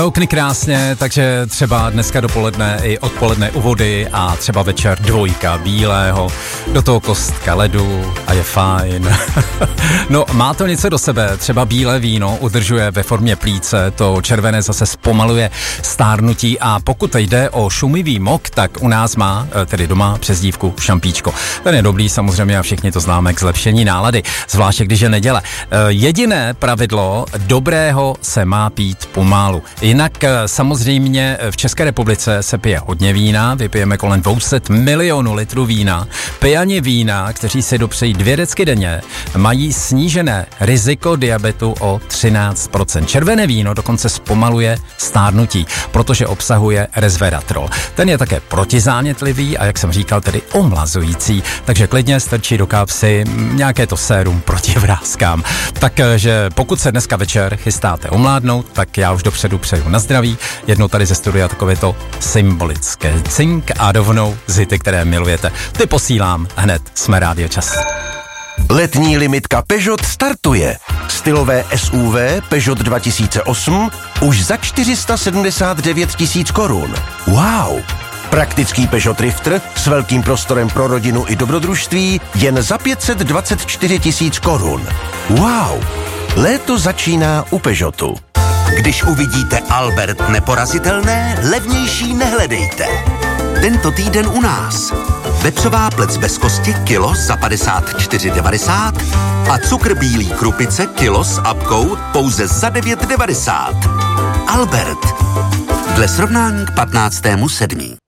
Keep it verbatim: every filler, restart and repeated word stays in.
Okny krásně, takže třeba dneska dopoledne i odpoledne u vody a třeba večer dvojka bílého, do toho kostka ledu a je fajn. No, má to něco do sebe, třeba bílé víno udržuje ve formě plíce, to červené zase zpomaluje stárnutí a pokud jde o šumivý mok, tak u nás má, tedy doma, přezdívku Šampíčko. Ten je dobrý samozřejmě a všichni to známe k zlepšení nálady, zvláště když je neděle. Jediné pravidlo, dobrého se má pít pomalu. Jinak samozřejmě v České republice se pije hodně vína, vypijeme kolem dvě stě milionů litrů vína. Pijani vína, kteří si dopřejí dvě decky denně, mají snížené riziko diabetu o třináct procent. Červené víno dokonce zpomaluje stárnutí, protože obsahuje resveratrol. Ten je také protizánětlivý a jak jsem říkal, tedy omlazující, takže klidně strčí do kapsy nějaké to sérum proti vráskám. Takže pokud se dneska večer chystáte omládnout, tak já už dopředu přeju na zdraví. Jednou tady ze studia takové to symbolické cink a rovnou zhity, které milujete. Ty posílám hned, jsme Rádio Čas. Letní limitka Peugeot startuje. Stylové S U V Peugeot dva tisíce osm už za čtyři sta sedmdesát devět tisíc korun. Wow! Praktický Peugeot Drifter s velkým prostorem pro rodinu i dobrodružství jen za pět set dvacet čtyři tisíc korun. Wow! Léto začíná u Peugeotu. Když uvidíte Albert neporazitelné, levnější nehledejte. Tento týden u nás. Vepřová plec bez kosti kilo za padesát čtyři devadesát a cukr bílý krupice kilo s apkou pouze za devět devadesát. Albert. Dle srovnání k patnáctému sedmý